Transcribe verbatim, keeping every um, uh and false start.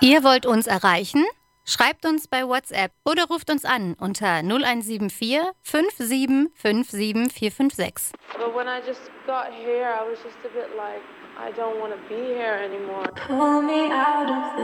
Ihr wollt uns erreichen? Schreibt uns bei WhatsApp oder ruft uns an unter null eins sieben vier fünf sieben fünf sieben vier fünf sechs. But when I just got here, I was just a bit like, I don't want to be here anymore. Pull me out of this.